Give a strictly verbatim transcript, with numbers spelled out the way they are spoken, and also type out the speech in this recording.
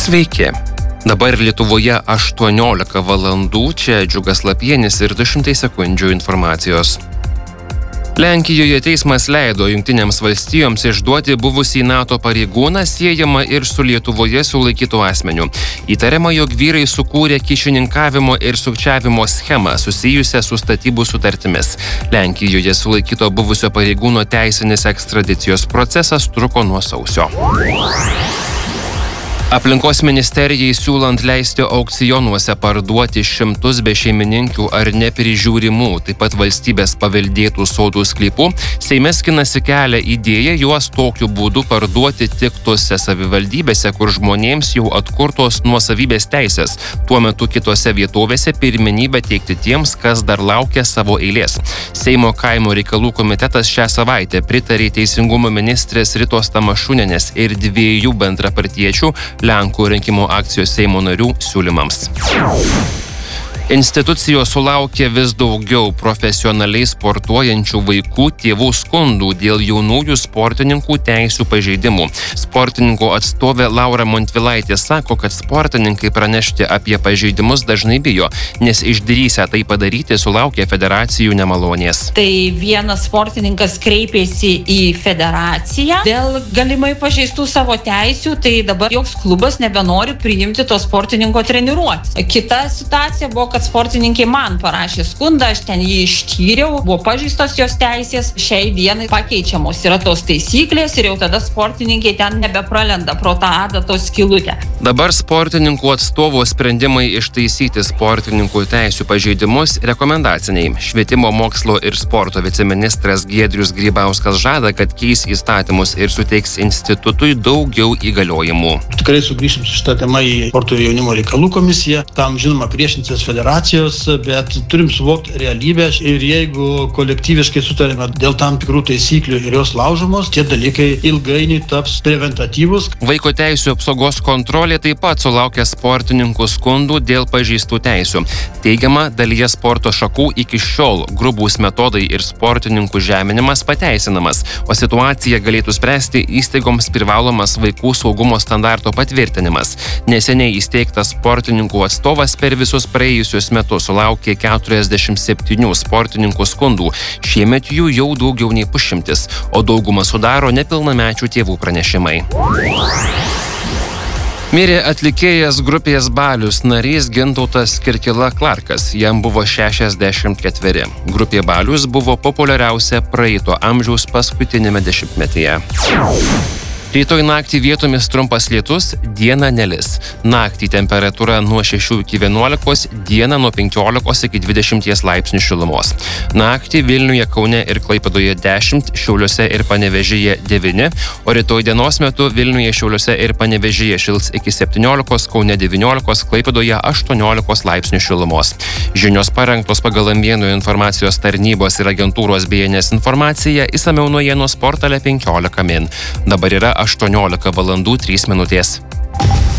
Sveiki. Dabar Lietuvoje aštuoniolika valandų, čia Džiugas Lapienis ir du šimtai sekundžių informacijos. Lenkijoje teismas leido Jungtinėms valstijoms išduoti buvusį NATO pareigūną siejamą ir su Lietuvoje sulaikytų asmeniu. Įtariama, jog vyrai sukūrė kyšininkavimo ir sukčiavimo schemą susijusią su statybų sutartimis. Lenkijoje sulaikyto buvusio pareigūno teisinis ekstradicijos procesas truko nuo sausio. Aplinkos ministerijai siūlant leisti aukcionuose parduoti šimtus bešeimininkių ar neprižiūrimų, taip pat valstybės paveldėtų sodų sklypų, Seime skinasi kelią idėją juos tokiu būdu parduoti tik tose savivaldybėse, kur žmonėms jau atkurtos nuosavybės teisės. Tuo metu kitose vietovėse pirmenybę teikti tiems, kas dar laukia savo eilės. Seimo kaimo reikalų komitetas šią savaitę pritarė teisingumo ministrės Ritos Tamašunienės ir dviejų bendrapartiečių Lenkų rinkimų akcijos Seimo narių siūlymams. Institucijos sulaukė vis daugiau profesionaliai sportuojančių vaikų tėvų skundų dėl jaunųjų sportininkų teisių pažeidimų. Sportininkų atstovė Laura Montvilaitė sako, kad sportininkai pranešti apie pažeidimus dažnai bijo, nes išdrįsę tai padaryti sulaukia federacijų nemalonės. Tai vienas sportininkas kreipėsi į federaciją dėl galimai pažeistų savo teisių, tai dabar joks klubas nebenori priimti to sportininko treniruotės. Kita situacija buvo, kad sportininkai man parašė skundą, aš ten jį ištyriau, buvo pažeistos jos teisės, šiai dienai pakeičiamos yra tos taisyklės ir jau tada sportininkai ten nebepralenda pro tą adatos skylutę. Dabar sportininkų atstovų sprendimai ištaisyti sportininkų teisių pažeidimus rekomendaciniai. Švietimo, mokslo ir sporto viceministras Giedrius Grybauskas žada, kad keis įstatymus ir suteiks institutui daugiau įgaliojimų. Tikrai sugrįšim su šitą temą į sporto ir jaunimo reikalų komisiją. Tam, žinoma, priešinsis federacijos, bet turim suvokti realybę ir jeigu kolektyviškai sutarėme dėl tam tikrų taisyklių ir jos laužomos, tie dalykai ilgainiui taps preventatyvus. Vaiko teisių apsaugos kontrolė taip pat sulaukia sportininkų skundų dėl pažeistų teisių. Teigiama, dalyje sporto šakų iki šiol grubūs metodai ir sportininkų žeminimas pateisinamas, o situaciją galėtų spręsti įstaigoms privalomas vaikų saugumo standarto patvirtinimas. Neseniai įsteigtas sportininkų atstovas per visus praėjusius metus sulaukė keturiasdešimt septynių sportininkų skundų. Šiemet jų jau daugiau nei pusšimtis, o daugumą sudaro nepilnamečių tėvų pranešimai. Mirė atlikėjas grupės Balius narys Gintautas Kirkila Clarkas, jam buvo šešiasdešimt ketveri. Grupė Balius buvo populiariausia praeito amžiaus paskutinėme dešimtmetyje. Rytoj naktį vietomis trumpas lietus, dieną nelis. Naktį temperatūra nuo šešių iki vienuolikos, dieną nuo penkiolikos iki dvidešimties laipsnių šilumos. Naktį Vilniuje, Kaune ir Klaipėdoje dešimt, Šiauliuose ir Panevėžyje devyni, o rytoj dienos metu Vilniuje, Šiauliuose ir Panevėžyje šils iki septyniolikos, Kaune devyniolikos, Klaipėdoje aštuoniolikos laipsnių šilumos. Žinios parengtos pagal Amėnų informacijos tarnybos ir agentūros B N S informaciją, išsamiau naujienos portale penkiolika min. Dabar yra aštuoniolika valandų trys minutės.